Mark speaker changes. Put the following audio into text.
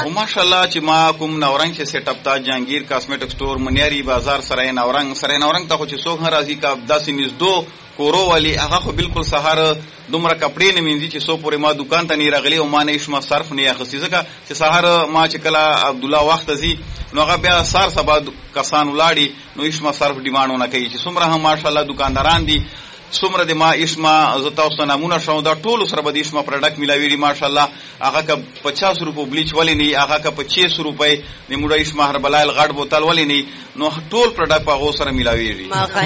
Speaker 1: او ماشاءالله چې ما کوم نورنګ کې سیټ اپ تا جهانگیر کاسمیټک سٹور منیاری بازار سره نورنګ ته چې څوک راځي کا داسې نږدې کورو والی هغه خو بالکل سهار دومره کپڑے نه مینځي چې سو پورې ما دکان ته نه راغلی او ما نه هیڅ صرف نه اخستې ځکه چې سهار ما چې کله عبد الله وخت زی نو هغه بیا سار سبا کسان ولاړي نو هیڅ صرف ډیماندونه کوي چې څومره هم ماشاءالله دکانداران دي څومره د ما اسما زه تاسو نمونه شوم دا ټول سره به د اسما پروډکټ ملاوي دي ماشاءالله هغه که 50 روپو بلیچ ولې نه هغه که 25 روپۍ د موډه اسما هربلایل غټ بوتل ولې نه نو ټول پروډکټ په هغه سره ملاوي دي.
Speaker 2: ما